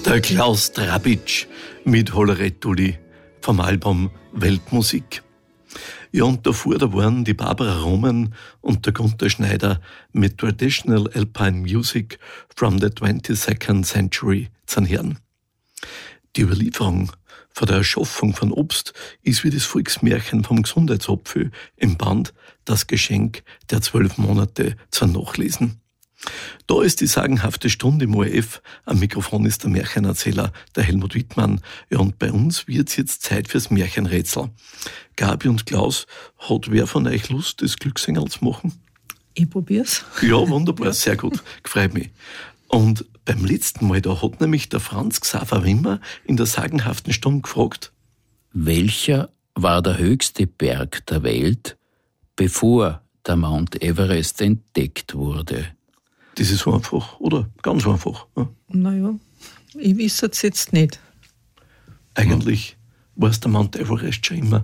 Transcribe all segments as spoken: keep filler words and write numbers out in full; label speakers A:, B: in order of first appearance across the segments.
A: Der Klaus Drabitsch mit Hollerettuli vom Album Weltmusik. Ja, und davor, da waren die Barbara Roman und der Gunther Schneider mit Traditional Alpine Music from the twenty-second century zu hören. Die Überlieferung von der Erschaffung von Obst ist wie das Volksmärchen vom Gesundheitsapfel im Band Das Geschenk der zwölf Monate zu nachlesen. Da ist die sagenhafte Stunde im O R F. Am Mikrofon ist der Märchenerzähler, der Helmut Wittmann. Ja, und bei uns wird's jetzt Zeit fürs Märchenrätsel. Gabi und Klaus, hat wer von euch Lust, das Glücksengerl zu machen?
B: Ich probier's.
A: Ja, wunderbar, ja. Sehr gut, gefreut mich. Und beim letzten Mal, da hat nämlich der Franz Xaver Wimmer in der sagenhaften Stunde gefragt:
C: Welcher war der höchste Berg der Welt, bevor der Mount Everest entdeckt wurde?
A: Das ist so einfach, oder? Ganz einfach. Ja.
B: Naja, ich weiß es jetzt nicht.
A: Eigentlich war es der Mount Everest schon immer.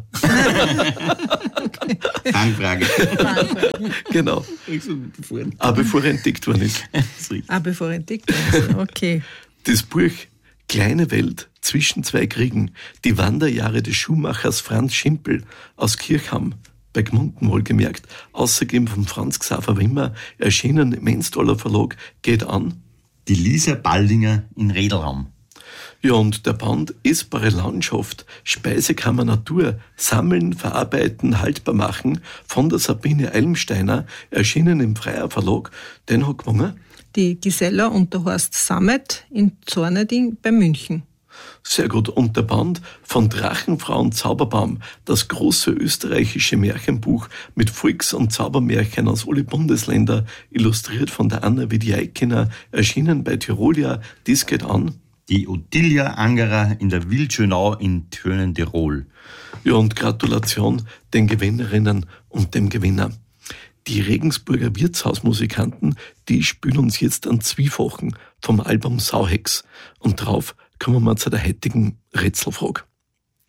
D: Okay. Fangfrage.
B: Fangfrage.
A: Genau. Auch bevor er entdeckt worden ist.
B: Ah, bevor er entdeckt worden ist, okay.
A: Das Buch Kleine Welt zwischen zwei Kriegen, die Wanderjahre des Schuhmachers Franz Schimpel aus Kirchham, bei Gmunden wohlgemerkt, ausgegeben von Franz Xaver Wimmer, erschienen im Ensdaler Verlag, geht an
D: die Lisa Baldinger in Redelham.
A: Ja, und der Band Essbare Landschaft, Speisekammer Natur, Sammeln, Verarbeiten, Haltbar machen von der Sabine Elmsteiner, erschienen im Freier Verlag, den hat gewonnen
B: die Gisela und der Horst Sammet in Zorneding bei München.
A: Sehr gut. Und der Band von Drachenfrau und Zauberbaum, das große österreichische Märchenbuch mit Volks- und Zaubermärchen aus alle Bundesländer, illustriert von der Anna Widiaikina, erschienen bei Tirolia, dies geht an
D: die Ottilia Angerer in der Wildschönau in Tönen Tirol.
A: Ja, und Gratulation den Gewinnerinnen und dem Gewinner. Die Regensburger Wirtshausmusikanten, die spielen uns jetzt einen Zwiefachen vom Album Sauhex. Und drauf kommen wir zu der heutigen Rätselfrage.